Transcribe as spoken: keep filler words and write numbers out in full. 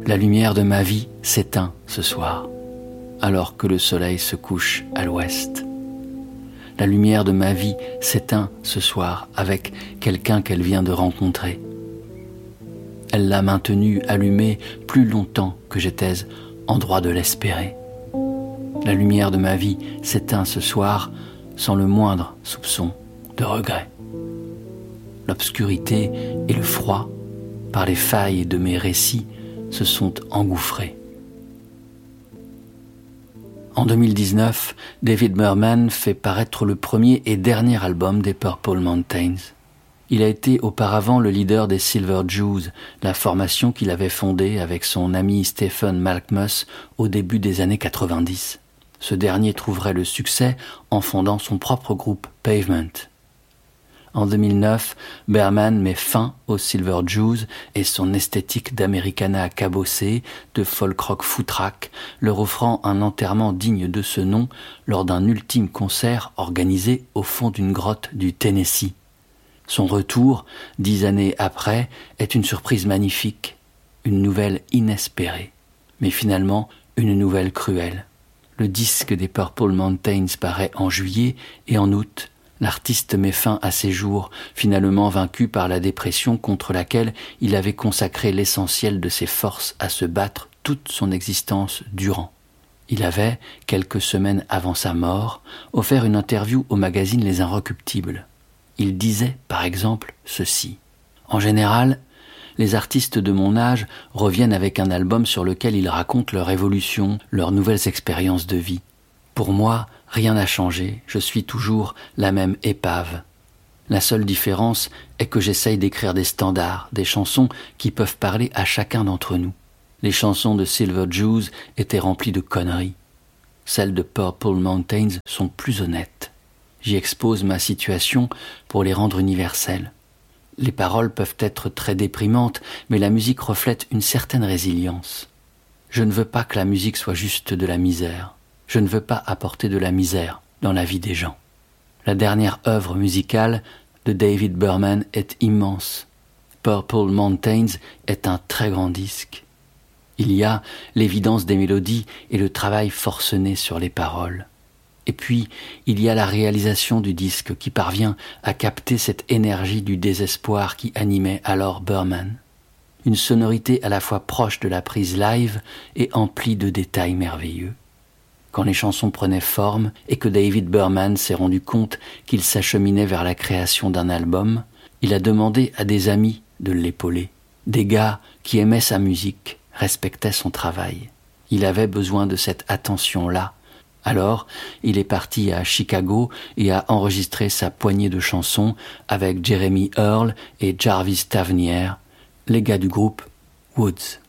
La lumière de ma vie s'éteint ce soir, alors que le soleil se couche à l'ouest. La lumière de ma vie s'éteint ce soir avec quelqu'un qu'elle vient de rencontrer. Elle l'a maintenue allumée plus longtemps que j'étais en droit de l'espérer. La lumière de ma vie s'éteint ce soir sans le moindre soupçon de regret. L'obscurité et le froid, par les failles de mes récits, se sont engouffrés. En deux mille dix-neuf, David Berman fait paraître le premier et dernier album des Purple Mountains. Il a été auparavant le leader des Silver Jews, la formation qu'il avait fondée avec son ami Stephen Malkmus au début des années quatre-vingt-dix. Ce dernier trouverait le succès en fondant son propre groupe Pavement. En deux mille neuf, Berman met fin aux Silver Jews et son esthétique d'Americana cabossée, de folk rock foutraque, leur offrant un enterrement digne de ce nom lors d'un ultime concert organisé au fond d'une grotte du Tennessee. Son retour, dix années après, est une surprise magnifique, une nouvelle inespérée, mais finalement une nouvelle cruelle. Le disque des Purple Mountains paraît en juillet et en août, l'artiste met fin à ses jours, finalement vaincu par la dépression contre laquelle il avait consacré l'essentiel de ses forces à se battre toute son existence durant. Il avait, quelques semaines avant sa mort, offert une interview au magazine Les Inrecuptibles. Il disait, par exemple, ceci. « En général, les artistes de mon âge reviennent avec un album sur lequel ils racontent leur évolution, leurs nouvelles expériences de vie. Pour moi, rien n'a changé, je suis toujours la même épave. La seule différence est que j'essaye d'écrire des standards, des chansons qui peuvent parler à chacun d'entre nous. Les chansons de Silver Jews étaient remplies de conneries. Celles de Purple Mountains sont plus honnêtes. J'y expose ma situation pour les rendre universelles. Les paroles peuvent être très déprimantes, mais la musique reflète une certaine résilience. Je ne veux pas que la musique soit juste de la misère. Je ne veux pas apporter de la misère dans la vie des gens. La dernière œuvre musicale de David Berman est immense. Purple Mountains est un très grand disque. Il y a l'évidence des mélodies et le travail forcené sur les paroles. Et puis, il y a la réalisation du disque qui parvient à capter cette énergie du désespoir qui animait alors Berman. Une sonorité à la fois proche de la prise live et emplie de détails merveilleux. Quand les chansons prenaient forme et que David Berman s'est rendu compte qu'il s'acheminait vers la création d'un album, il a demandé à des amis de l'épauler. Des gars qui aimaient sa musique, respectaient son travail. Il avait besoin de cette attention-là. Alors, il est parti à Chicago et a enregistré sa poignée de chansons avec Jeremy Earl et Jarvis Tavnier, les gars du groupe Woods.